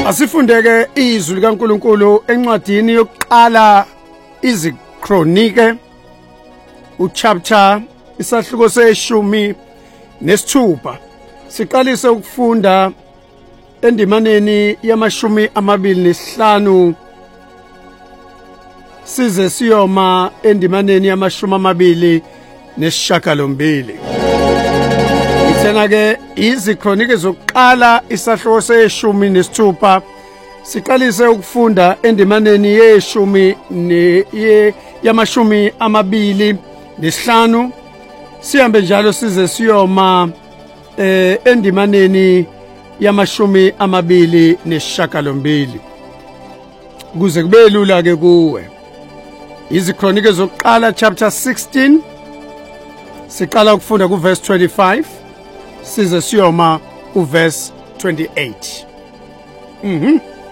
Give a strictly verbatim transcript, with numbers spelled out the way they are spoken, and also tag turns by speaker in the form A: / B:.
A: Asifundeke izwi likaNkulunkulu encwadini yokuqala iziKronike uchapter isahluko seshumi nesithupha. Siqalise ukufunda endimaneni yamashumi amabili nesihlanu size siyoma endimaneni yamashumi amabili nesishiyagalombili. Ithena ke iziKronike zokuqala isahluko seshumi nesithupha. Siqalise ukufunda endimaneni yeshumi ne yamashumi amabili nesihlanu. Sihambe njalo size siyoma eh endimaneni yamashumi amabili nesishiyagalombili. Kuze kube lula ke kuwe. iziKronike zokuqala chapter sixteen. Siqala ukufunda ku verse twenty-five size siyoma ku verse twenty-eight. Mhm.